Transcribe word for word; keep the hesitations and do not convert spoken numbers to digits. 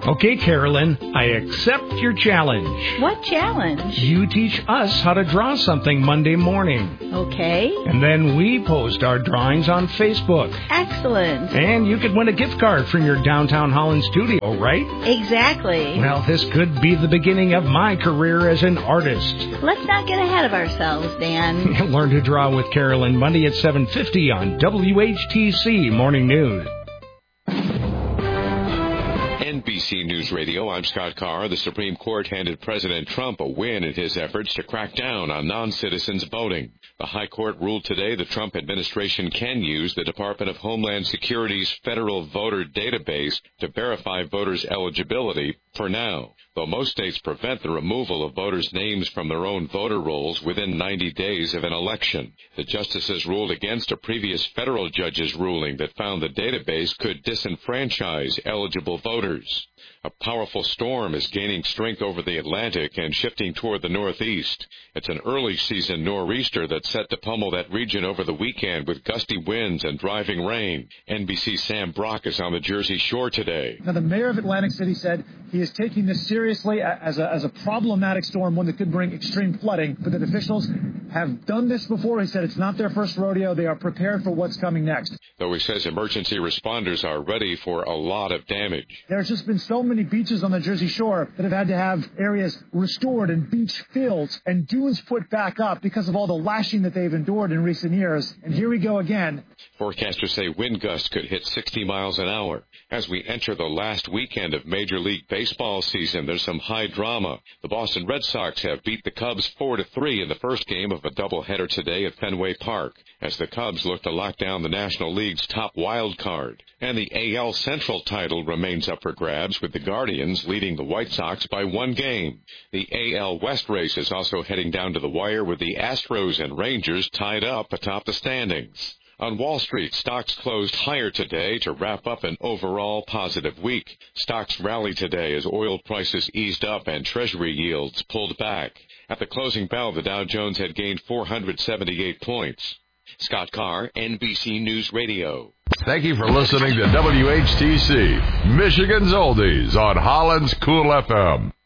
Okay, Carolyn, I accept your challenge. What challenge? You teach us how to draw something Monday morning. Okay. And then we post our drawings on Facebook. Excellent. And you could win a gift card from your downtown Holland studio, right? Exactly. Well, this could be the beginning of my career as an artist. Let's not get ahead of ourselves, Dan. Learn to draw with Carolyn Monday at seven fifty on W H T C Morning News. N B C News Radio, I'm Scott Carr. The Supreme Court handed President Trump a win in his efforts to crack down on non-citizens voting. The High Court ruled today the Trump administration can use the Department of Homeland Security's federal voter database to verify voters' eligibility for now, though most states prevent the removal of voters' names from their own voter rolls within ninety days of an election. The justices ruled against a previous federal judge's ruling that found the database could disenfranchise eligible voters. A powerful storm is gaining strength over the Atlantic and shifting toward the northeast. It's an early season nor'easter that's set to pummel that region over the weekend with gusty winds and driving rain. N B C's Sam Brock is on the Jersey Shore today. Now, the mayor of Atlantic City said he is taking this seriously as a, as a problematic storm, one that could bring extreme flooding, but that officials have done this before. He said it's not their first rodeo. They are prepared for what's coming next. Though he says emergency responders are ready for a lot of damage. There's just been so many beaches on the Jersey Shore that have had to have areas restored and beach filled and dunes put back up because of all the lashing that they've endured in recent years. And here we go again. Forecasters say wind gusts could hit sixty miles an hour. As we enter the last weekend of Major League Baseball season, there's some high drama. The Boston Red Sox have beat the Cubs four to three in the first game of a doubleheader today at Fenway Park, as the Cubs look to lock down the National League's top wild card. And the A L Central title remains up for grabs, with the Guardians leading the White Sox by one game. The A L West race is also heading down to the wire, with the Astros and Rangers tied up atop the standings. On Wall Street, stocks closed higher today to wrap up an overall positive week. Stocks rallied today as oil prices eased up and Treasury yields pulled back. At the closing bell, the Dow Jones had gained four hundred seventy-eight points. Scott Carr, N B C News Radio. Thank you for listening to W H T C, Michigan's Oldies on Holland's Cool F M.